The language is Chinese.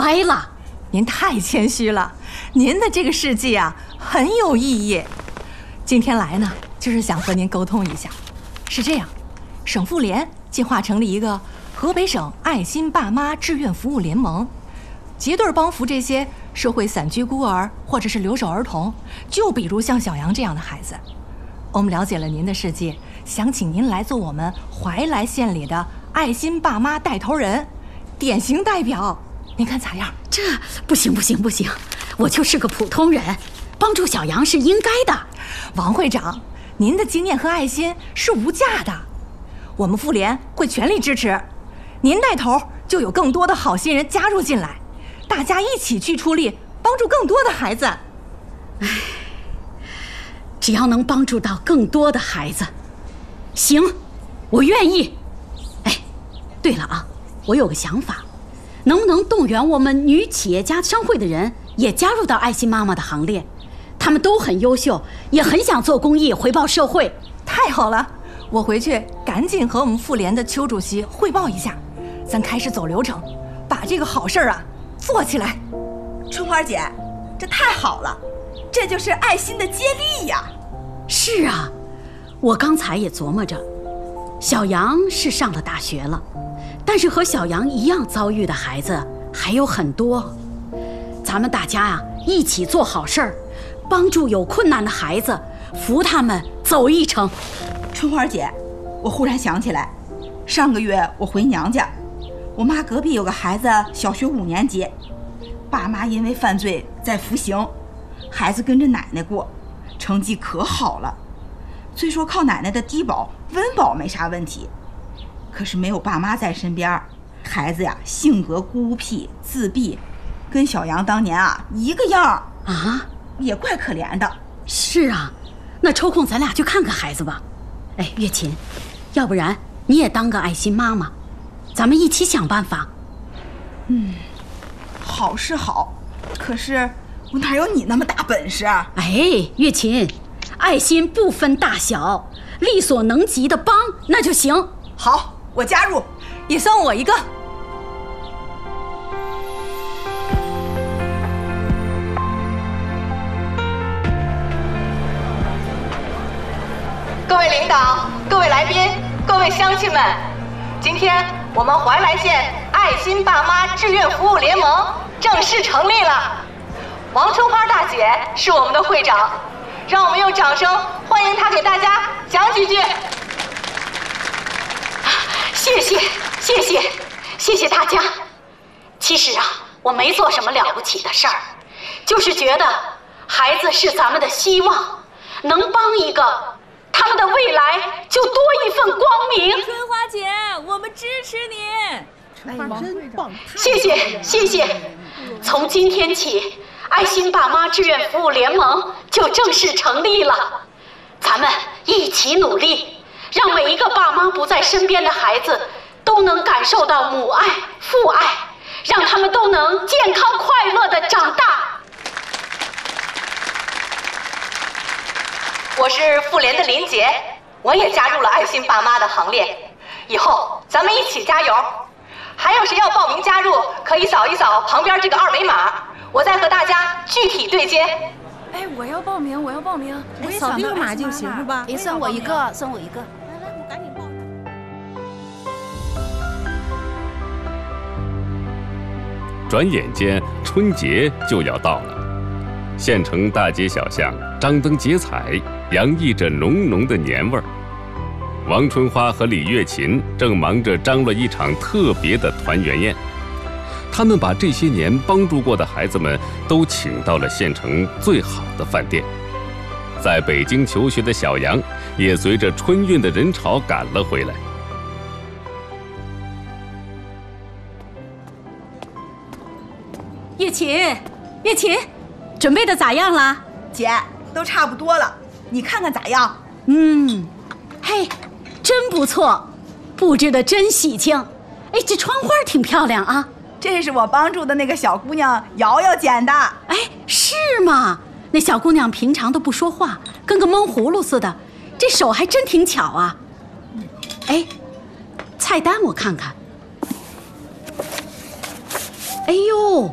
歪了。 您太谦虚了，您的这个事迹啊很有意义。今天来呢，就是想和您沟通一下。是这样，省妇联计划成立一个河北省爱心爸妈志愿服务联盟，结对帮扶这些社会散居孤儿或者是留守儿童，就比如像小杨这样的孩子。我们了解了您的事迹，想请您来做我们怀来县里的爱心爸妈带头人，典型代表，您看咋样？ 这不行，我就是个普通人，帮助小杨是应该的。 王会长，您的经验和爱心是无价的，我们妇联会全力支持。您带头，就有更多的好心人加入进来，大家一起去出力，帮助更多的孩子。 只要能帮助到更多的孩子，行，我愿意。哎，对了啊，我有个想法，能不能动员我们女企业家商会的人也加入到爱心妈妈的行列？他们都很优秀，也很想做公益回报社会。 太好了，我回去赶紧和我们妇联的邱主席汇报一下，咱开始走流程，把这个好事啊做起来。 春花姐，这太好了，这就是爱心的接力呀。 是啊，我刚才也琢磨着，小杨是上了大学了，但是和小杨一样遭遇的孩子还有很多。咱们大家啊，一起做好事儿，帮助有困难的孩子，扶他们走一程。 春花姐，我忽然想起来，上个月我回娘家，我妈隔壁有个孩子小学5年级，爸妈因为犯罪在服刑，孩子跟着奶奶过，成绩可好了。虽说靠奶奶的低保温饱没啥问题，可是没有爸妈在身边，孩子呀性格孤僻自闭，跟小杨当年啊一个样啊， 也怪可怜的。 是啊，那抽空咱俩去看看孩子吧。哎，月琴，要不然你也当个爱心妈妈，咱们一起想办法。 好是好，可是我哪有你那么大本事啊？ 哎，月琴，爱心不分大小，力所能及的帮那就行。 好，我加入， 也算我一个。各位领导、各位来宾、各位乡亲们，今天我们怀来县爱心爸妈志愿服务联盟正式成立了。王春花大姐是我们的会长，让我们用掌声欢迎她给大家讲几句。 谢谢大家。其实啊，我没做什么了不起的事儿，就是觉得孩子是咱们的希望，能帮一个，他们的未来就多一份光明。 春花姐，我们支持你。 真棒！ 谢谢。从今天起，爱心爸妈志愿服务联盟就正式成立了。咱们一起努力，让每一个爸妈不在身边的孩子都能感受到母爱、父爱，让他们都能健康快乐地长大。 我是妇联的林杰，我也加入了爱心爸妈的行列。以后咱们一起加油！还有谁要报名加入，可以扫一扫旁边这个2维码，我再和大家具体对接。 哎，我要报名。 扫这个码就行是吧？ 也算我一个。 来，我赶紧报。 转眼间春节就要到了，县城大街小巷张灯结彩，洋溢着浓浓的年味儿。王春花和李月琴正忙着张罗一场特别的团圆宴，他们把这些年帮助过的孩子们都请到了县城最好的饭店。在北京求学的小杨也随着春运的人潮赶了回来。 月琴，准备的咋样了？ 姐，都差不多了，你看看咋样？ 嘿，真不错，布置的真喜庆。哎，这窗花挺漂亮啊。 这是我帮助的那个小姑娘瑶瑶剪的。 哎，是吗？那小姑娘平常都不说话，跟个闷葫芦似的，这手还真挺巧啊。哎，菜单我看看。哎呦，